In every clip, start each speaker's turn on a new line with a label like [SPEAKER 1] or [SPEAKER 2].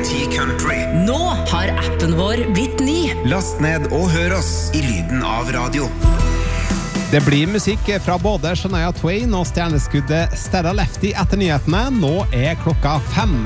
[SPEAKER 1] IT Country.
[SPEAKER 2] Nå har appen vår blitt ny.
[SPEAKER 1] Last ned og hør oss I lyden av radio.
[SPEAKER 3] Det blir musikk fra både Shania Twain og stjerneskuddet Stella Lefty etter nyhetene. Nå klokka 5.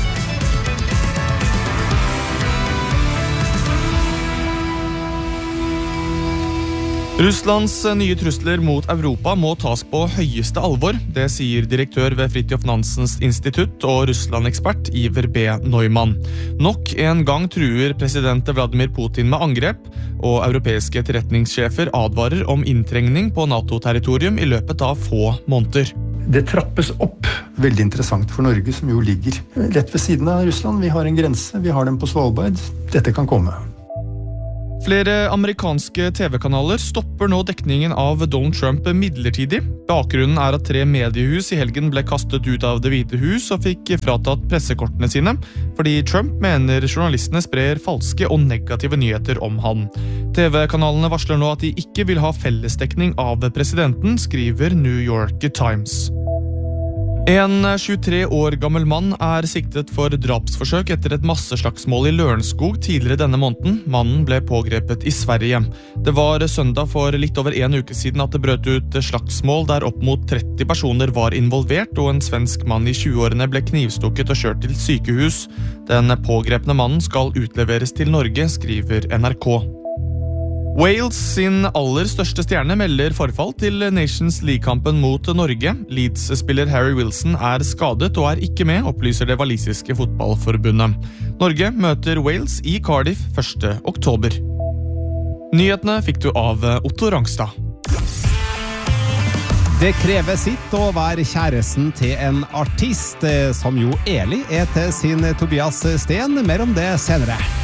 [SPEAKER 4] Russlands nye trusler mot Europa må tas på høyeste alvor. Det sier direktør ved Fridtjof Nansens institutt og Russland-ekspert Iver B. Neumann. Nok en gang truer president Vladimir Putin med angrep, og europeiske etterretningssjefer advarer om inntrengning på NATO-territorium I løpet av få måneder.
[SPEAKER 5] Det trappes opp. Veldig interessant for Norge, som jo ligger rett ved siden av Russland. Vi har en grense, vi har den på Svalbard. Dette kan komme.
[SPEAKER 4] Flere amerikanske TV-kanaler stopper nå dekningen av Donald Trump midlertidig. Bakgrunnen at 3 mediehus I helgen ble kastet ut av Det hvite hus og fikk fratatt pressekortene sine, fordi Trump mener journalistene sprer falske og negative nyheter om han. TV-kanalene varsler nå at de ikke vil ha fellesdekning av presidenten, skriver New York Times. En 23 år gammel mann siktet for drapsforsøk etter et masseslagsmål I Lørenskog tidligere denne måneden. Mannen ble pågrepet I Sverige. Det var søndag for litt over en uke siden at det brøt ut slagsmål der opp mot 30 personer var involvert, og en svensk mann I 20-årene ble knivstukket og kjørt til sykehus. Den pågrepne mannen skal utleveres til Norge, skriver NRK. Wales sin aller største stjerne melder forfall til Nations League-kampen mot Norge. Leeds-spiller Harry Wilson skadet og ikke med, opplyser det walisiske fotballforbundet. Norge møter Wales I Cardiff 1. oktober. Nyhetene fikk du av Otto Rangstad.
[SPEAKER 3] Det krever sitt å være kjæresten til en artist, som jo Eli til sin Tobias Sten. Mer om det senere.